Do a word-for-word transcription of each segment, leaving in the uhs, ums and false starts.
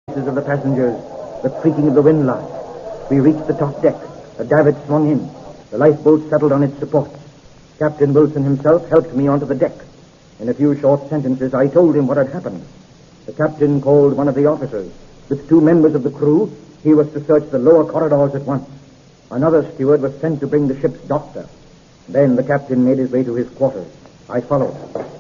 of the passengers, the creaking of the windlass. We reached the top deck. The davit swung in. The lifeboat settled on its supports. Captain Wilson himself helped me onto the deck. In a few short sentences, I told him what had happened. The captain called one of the officers. With two members of the crew, he was to search the lower corridors at once. Another steward was sent to bring the ship's doctor. Then the captain made his way to his quarters. I followed.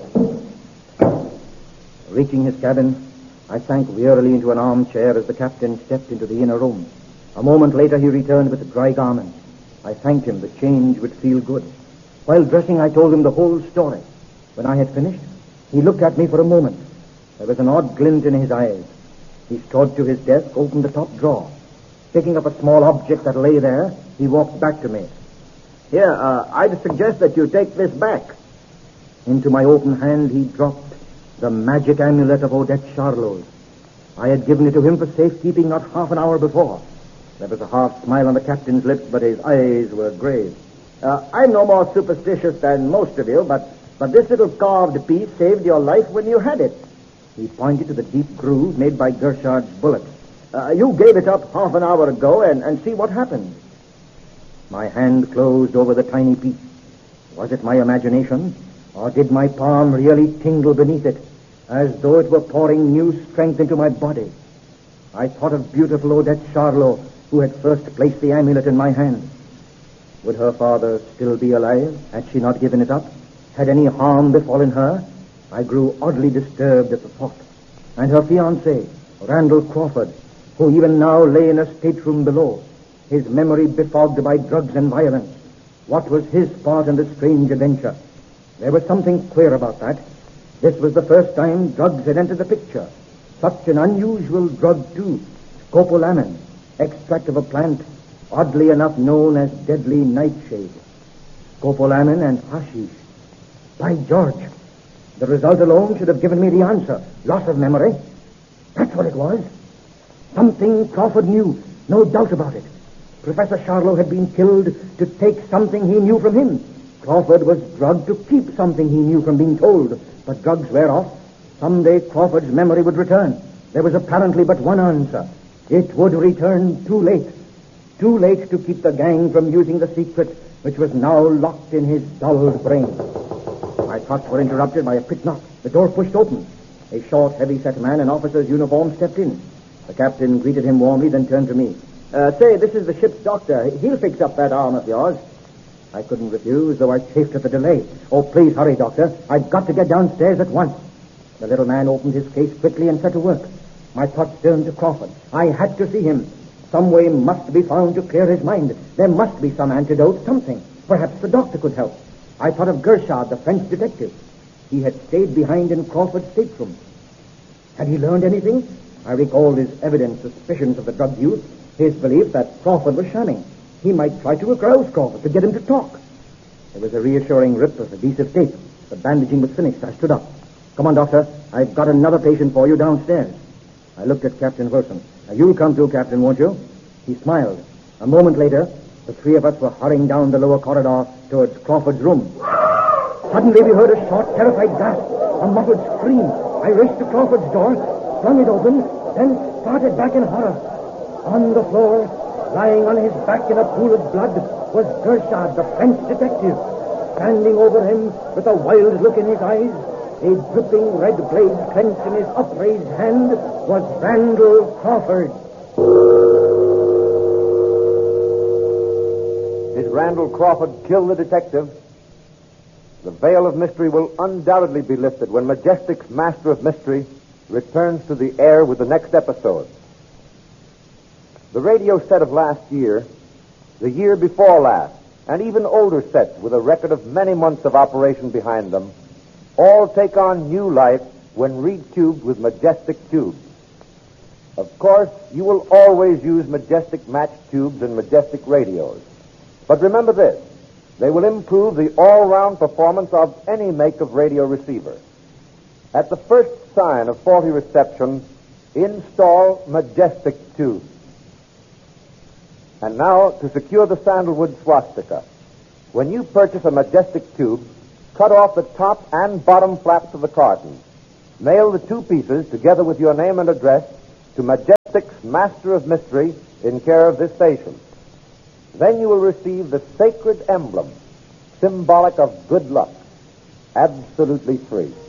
Reaching his cabin, I sank wearily into an armchair as the captain stepped into the inner room. A moment later, he returned with dry garments. I thanked him. The change would feel good. While dressing, I told him the whole story. When I had finished, he looked at me for a moment. There was an odd glint in his eyes. He strode to his desk, opened the top drawer. Picking up a small object that lay there, he walked back to me. Here, uh, I'd suggest that you take this back. Into my open hand, he dropped the magic amulet of Odette Charlot. I had given it to him for safekeeping not half an hour before. There was a half smile on the captain's lips, but his eyes were grave. Uh, I'm no more superstitious than most of you, but, but this little carved piece saved your life when you had it. He pointed to the deep groove made by Gershard's bullet. Uh, you gave it up half an hour ago, and, and see what happened. My hand closed over the tiny piece. Was it my imagination, or did my palm really tingle beneath it, as though it were pouring new strength into my body? I thought of beautiful Odette Charlot, who had first placed the amulet in my hand. Would her father still be alive? Had she not given it up? Had any harm befallen her? I grew oddly disturbed at the thought. And her fiancé, Randall Crawford, who even now lay in a stateroom below, his memory befogged by drugs and violence. What was his part in the strange adventure? There was something queer about that. This was the first time drugs had entered the picture. Such an unusual drug, too. Scopolamine, extract of a plant oddly enough known as deadly nightshade. Scopolamine and hashish. By George, the result alone should have given me the answer. Loss of memory. That's what it was. Something Crawford knew, no doubt about it. Professor Charlot had been killed to take something he knew from him. Crawford was drugged to keep something he knew from being told. But drugs wear off. Someday Crawford's memory would return. There was apparently but one answer. It would return too late. Too late to keep the gang from using the secret which was now locked in his dulled brain. My thoughts were interrupted by a quick knock. The door pushed open. A short, heavy-set man in officer's uniform stepped in. The captain greeted him warmly, then turned to me. Uh, say, this is the ship's doctor. He'll fix up that arm of yours. I couldn't refuse, though I chafed at the delay. Oh, please hurry, doctor. I've got to get downstairs at once. The little man opened his case quickly and set to work. My thoughts turned to Crawford. I had to see him. Some way must be found to clear his mind. There must be some antidote, something. Perhaps the doctor could help. I thought of Gershard, the French detective. He had stayed behind in Crawford's stateroom. Had he learned anything? I recalled his evident suspicions of the drug use, his belief that Crawford was shamming. He might try to arouse Crawford, to get him to talk. There was a reassuring rip of adhesive tape. The bandaging was finished. I stood up. Come on, doctor. I've got another patient for you downstairs. I looked at Captain Wilson. Now, you'll come too, Captain, won't you? He smiled. A moment later, the three of us were hurrying down the lower corridor towards Crawford's room. Suddenly, we heard a short, terrified gasp, a muffled scream. I raced to Crawford's door, flung it open, then started back in horror. On the floor, lying on his back in a pool of blood, was Gershard, the French detective. Standing over him with a wild look in his eyes, a dripping red blade clenched in his upraised hand, was Randall Crawford. Did Randall Crawford kill the detective? The veil of mystery will undoubtedly be lifted when Majestic's Master of Mystery returns to the air with the next episode. The radio set of last year, the year before last, and even older sets with a record of many months of operation behind them all take on new life when retubed with Majestic tubes. Of course, you will always use Majestic match tubes and Majestic radios. But remember this, they will improve the all-round performance of any make of radio receiver. At the first sign of faulty reception, install Majestic tubes. And now, to secure the sandalwood swastika. When you purchase a Majestic tube, cut off the top and bottom flaps of the carton. Mail the two pieces, together with your name and address, to Majestic Majestic's Master of Mystery in care of this station. Then you will receive the sacred emblem, symbolic of good luck, absolutely free.